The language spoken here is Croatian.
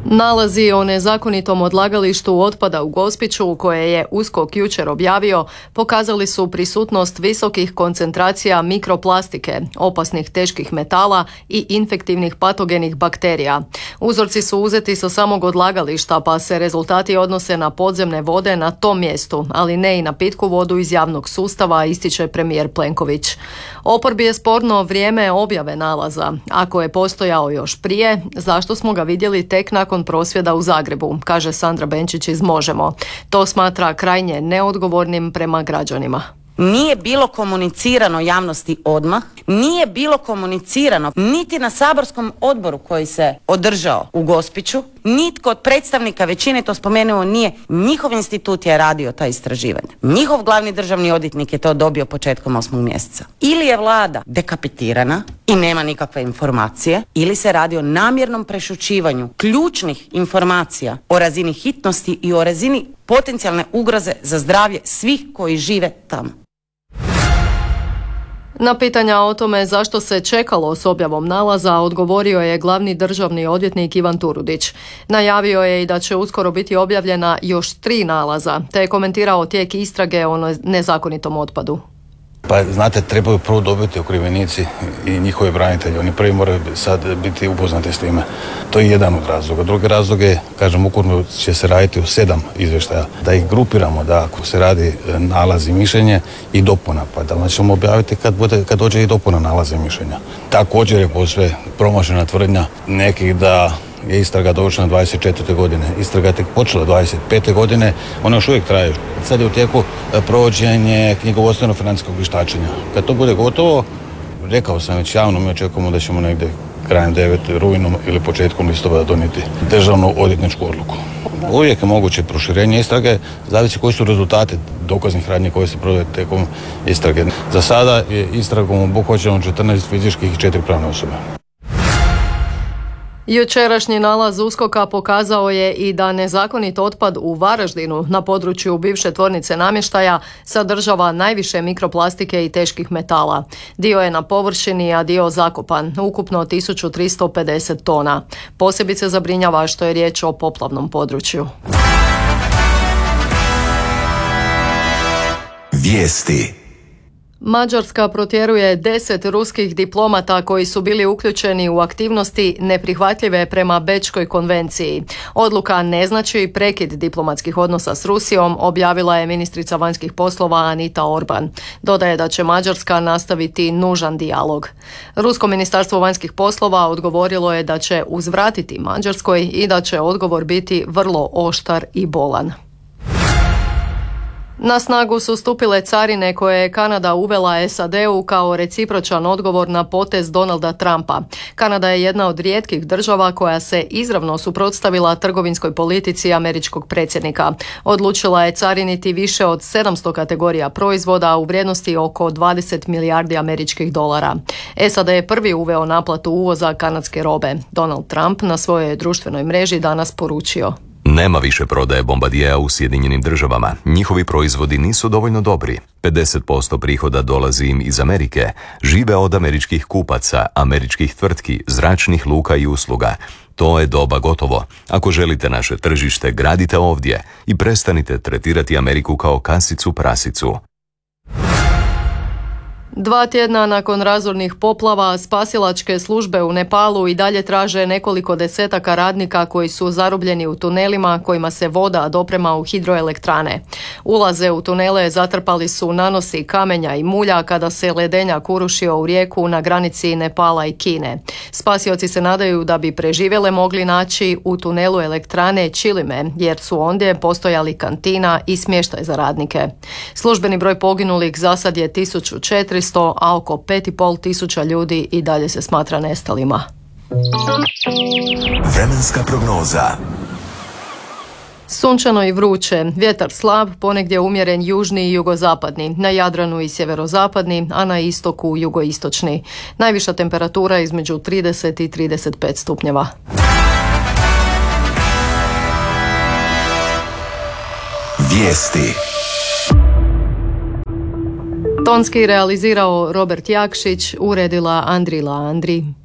Nalazi o nezakonitom odlagalištu otpada u Gospiću, koje je USKOK jučer objavio, pokazali su prisutnost visokih koncentracija mikroplastike, opasnih teških metala i infektivnih patogenih bakterija. Uzorci su uzeti sa samog odlagališta, pa se rezultati odnose na podzemne vode na tom mjestu, ali ne i na pitku vodu iz javnog sustava, ističe premijer Plenković. Oporbi je sporno vrijeme objave nalaza. Ako je postojao još prije, zašto smo ga vidjeli tek nakon prosvjeda u Zagrebu, kaže Sandra Benčić iz Možemo. To smatra krajnje neodgovornim prema građanima. Nije bilo komunicirano javnosti odmah, nije bilo komunicirano niti na saborskom odboru koji se održao u Gospiću, nitko od predstavnika većine to spomenuo nije. Njihov institut je radio ta istraživanja. Njihov glavni državni odvjetnik je to dobio početkom 8. mjeseca. Ili je vlada dekapitirana i nema nikakve informacije, ili se radi o namjernom prešućivanju ključnih informacija o razini hitnosti i o razini potencijalne ugroze za zdravlje svih koji žive tamo. Na pitanja o tome zašto se čekalo s objavom nalaza odgovorio je glavni državni odvjetnik Ivan Turudić. Najavio je i da će uskoro biti objavljena još 3 nalaza, te je komentirao tijek istrage o nezakonitom otpadu. Pa znate, trebaju prvo dobiti okrivljenici i njihovi branitelji. Oni prvi moraju sad biti upoznati s time. To je jedan od razloga. Drugi razlog je, kažem, ukupno će se raditi u 7 izvještaja. Da ih grupiramo, da ako se radi nalaz i mišljenje i dopuna, pa da ćemo objaviti kad dođe i dopuna nalaza i mišljenja. Također je posve promašena tvrdnja nekih da je istraga dovršena 24. godine. Istraga je tek počela 25. godine, ona još uvijek traje. Sad je u tijeku provođenje knjigovodstveno-financijskog vještačenja. Kad to bude gotovo, rekao sam već javno, mi očekujemo da ćemo negdje krajem 9. rujnom ili početkom listopada donijeti državnu odvjetničku odluku. Uvijek je moguće proširenje istrage, zavisi koji su rezultati dokaznih radnji koje se provode tijekom istrage. Za sada je istragom obuhvaćeno 14 fizičkih i 4 pravne osobe. Jučerašnji nalaz USKOK-a pokazao je i da nezakonit otpad u Varaždinu na području bivše tvornice namještaja sadržava najviše mikroplastike i teških metala. Dio je na površini, a dio zakopan, ukupno 1350 tona. Posebice zabrinjava što je riječ o poplavnom području. Vijesti. Mađarska protjeruje 10 ruskih diplomata koji su bili uključeni u aktivnosti neprihvatljive prema Bečkoj konvenciji. Odluka ne znači prekid diplomatskih odnosa s Rusijom, objavila je ministrica vanjskih poslova Anita Orban. Dodaje da će Mađarska nastaviti nužan dijalog. Rusko ministarstvo vanjskih poslova odgovorilo je da će uzvratiti Mađarskoj i da će odgovor biti vrlo oštar i bolan. Na snagu su stupile carine koje je Kanada uvela SAD-u kao recipročan odgovor na potez Donalda Trumpa. Kanada je jedna od rijetkih država koja se izravno suprotstavila trgovinskoj politici američkog predsjednika. Odlučila je cariniti više od 700 kategorija proizvoda u vrijednosti oko 20 milijardi američkih dolara. SAD je prvi uveo naplatu uvoza kanadske robe. Donald Trump na svojoj društvenoj mreži danas poručio: Nema više prodaje Bombardierea u Sjedinjenim državama. Njihovi proizvodi nisu dovoljno dobri. 50% prihoda dolazi im iz Amerike. Žive od američkih kupaca, američkih tvrtki, zračnih luka i usluga. To je doba gotovo. Ako želite naše tržište, gradite ovdje i prestanite tretirati Ameriku kao kasicu prasicu. 2 tjedna nakon razornih poplava, spasilačke službe u Nepalu i dalje traže nekoliko desetaka radnika koji su zarobljeni u tunelima kojima se voda doprema u hidroelektrane. Ulaze u tunele zatrpali su nanosi kamenja i mulja kada se ledenjak urušio u rijeku na granici Nepala i Kine. Spasioci se nadaju da bi preživjele mogli naći u tunelu elektrane Čilime, jer su ondje postojali kantina i smještaj za radnike. Službeni broj poginulih za sad je 1400, a oko 5.500 ljudi i dalje se smatra nestalima. Vremenska prognoza. Sunčano i vruće, vjetar slab, ponegdje umjeren južni i jugozapadni, na Jadranu i sjeverozapadni, a na istoku jugoistočni. Najviša temperatura između 30 i 35 stupnjeva. Vijesti. Tonski realizirao Robert Jakšić, uredila Andrila Andri.